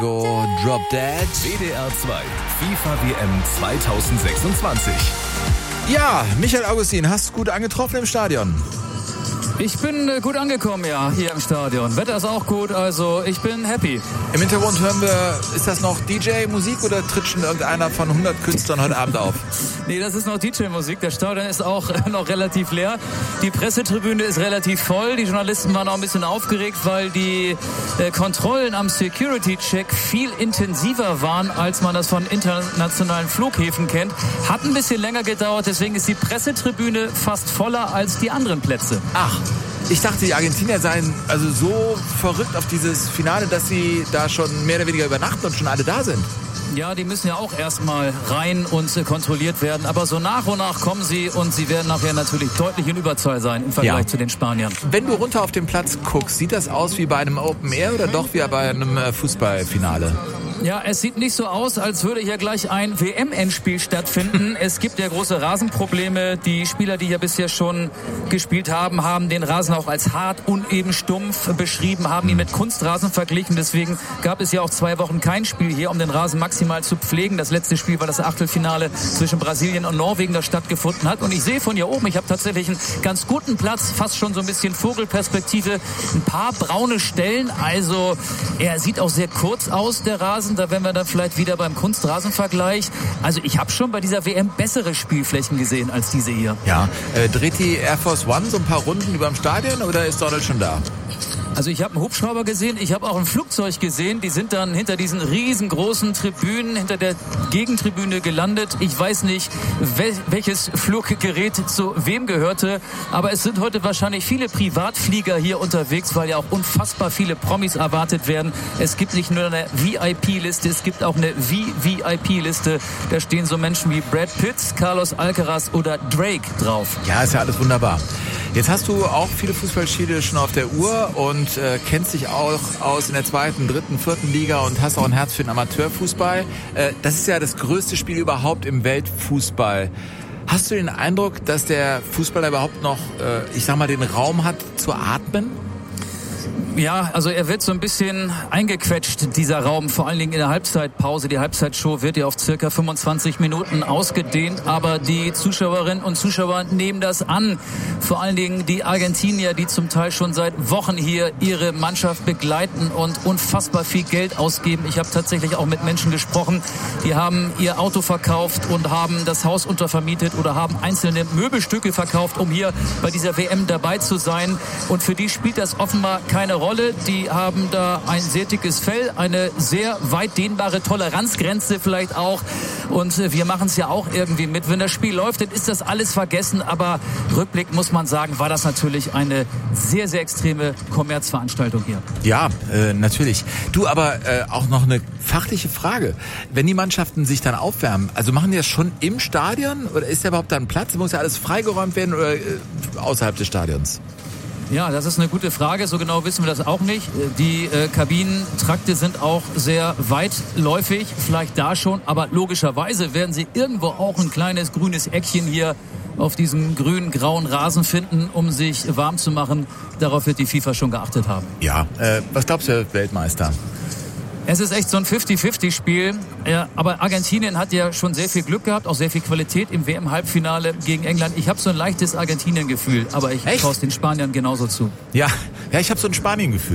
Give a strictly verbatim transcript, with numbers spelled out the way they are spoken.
Go Drop Dead. W D R zwei FIFA W M zweitausendsechsundzwanzig. Ja, Michael Augustin, hast du gut angetroffen im Stadion? Ich bin äh, gut angekommen, ja, hier im Stadion. Wetter ist auch gut, also ich bin happy. Im Hintergrund hören wir, ist das noch D J-Musik oder tritt schon irgendeiner von hundert Künstlern heute Abend auf? Nee, das ist noch D J-Musik. Der Stadion ist auch äh, noch relativ leer. Die Pressetribüne ist relativ voll. Die Journalisten waren auch ein bisschen aufgeregt, weil die äh, Kontrollen am Security-Check viel intensiver waren, als man das von internationalen Flughäfen kennt. Hat ein bisschen länger gedauert, deswegen ist die Pressetribüne fast voller als die anderen Plätze. Ach, ich dachte, die Argentinier seien also so verrückt auf dieses Finale, dass sie da schon mehr oder weniger übernachten und schon alle da sind. Ja, die müssen ja auch erstmal rein und äh, kontrolliert werden. Aber so nach und nach kommen sie und sie werden nachher natürlich deutlich in Überzahl sein im Vergleich ja. zu den Spaniern. Wenn du runter auf den Platz guckst, sieht das aus wie bei einem Open Air oder doch wie bei einem äh, Fußballfinale? Ja, es sieht nicht so aus, als würde hier gleich ein W M-Endspiel stattfinden. Es gibt ja große Rasenprobleme. Die Spieler, die hier bisher schon gespielt haben, haben den Rasen auch als hart, uneben, stumpf beschrieben, haben ihn mit Kunstrasen verglichen. Deswegen gab es ja auch zwei Wochen kein Spiel hier, um den Rasen maximal zu pflegen. Das letzte Spiel war das Achtelfinale zwischen Brasilien und Norwegen, das stattgefunden hat. Und ich sehe von hier oben, ich habe tatsächlich einen ganz guten Platz, fast schon so ein bisschen Vogelperspektive, ein paar braune Stellen. Also er sieht auch sehr kurz aus, der Rasen. Da wären wir dann vielleicht wieder beim Kunstrasenvergleich. Also ich habe schon bei dieser W M bessere Spielflächen gesehen als diese hier. Ja, äh, dreht die Air Force One so ein paar Runden über dem Stadion oder ist Donald schon da? Also ich habe einen Hubschrauber gesehen, ich habe auch ein Flugzeug gesehen. Die sind dann hinter diesen riesengroßen Tribünen, hinter der Gegentribüne gelandet. Ich weiß nicht, wel- welches Fluggerät zu wem gehörte. Aber es sind heute wahrscheinlich viele Privatflieger hier unterwegs, weil ja auch unfassbar viele Promis erwartet werden. Es gibt nicht nur eine V I P-Liste, es gibt auch eine V V I P-Liste. Da stehen so Menschen wie Brad Pitt, Carlos Alcaraz oder Drake drauf. Ja, ist ja alles wunderbar. Jetzt hast du auch viele Fußballspiele schon auf der Uhr und äh, kennst dich auch aus in der zweiten, dritten, vierten Liga und hast auch ein Herz für den Amateurfußball. Äh, das ist ja das größte Spiel überhaupt im Weltfußball. Hast du den Eindruck, dass der Fußballer überhaupt noch, äh, ich sag mal, den Raum hat zu atmen? Ja, also er wird so ein bisschen eingequetscht, dieser Raum, vor allen Dingen in der Halbzeitpause. Die Halbzeitshow wird ja auf circa fünfundzwanzig Minuten ausgedehnt, aber die Zuschauerinnen und Zuschauer nehmen das an. Vor allen Dingen die Argentinier, die zum Teil schon seit Wochen hier ihre Mannschaft begleiten und unfassbar viel Geld ausgeben. Ich habe tatsächlich auch mit Menschen gesprochen, die haben ihr Auto verkauft und haben das Haus untervermietet oder haben einzelne Möbelstücke verkauft, um hier bei dieser W M dabei zu sein. Und für die spielt das offenbar keine Rolle. Die haben da ein sehr dickes Fell, eine sehr weit dehnbare Toleranzgrenze vielleicht auch. Und wir machen es ja auch irgendwie mit. Wenn das Spiel läuft, dann ist das alles vergessen. Aber Rückblick muss man sagen, war das natürlich eine sehr, sehr extreme Kommerzveranstaltung hier. Ja, äh, natürlich. Du, aber äh, auch noch eine fachliche Frage. Wenn die Mannschaften sich dann aufwärmen, also machen die das schon im Stadion oder ist da überhaupt dann Platz? Muss ja alles freigeräumt werden oder äh, außerhalb des Stadions? Ja, das ist eine gute Frage. So genau wissen wir das auch nicht. Die äh, Kabinentrakte sind auch sehr weitläufig, vielleicht da schon. Aber logischerweise werden Sie irgendwo auch ein kleines grünes Eckchen hier auf diesem grün-grauen Rasen finden, um sich warm zu machen. Darauf wird die FIFA schon geachtet haben. Ja, äh, was glaubst du, Weltmeister? Es ist echt so ein fifty-fifty-Spiel. Ja, aber Argentinien hat ja schon sehr viel Glück gehabt, auch sehr viel Qualität im W M-Halbfinale gegen England. Ich habe so ein leichtes Argentinien-Gefühl, aber ich traue es den Spaniern genauso zu. Ja, ja, ich habe so ein Spanien-Gefühl.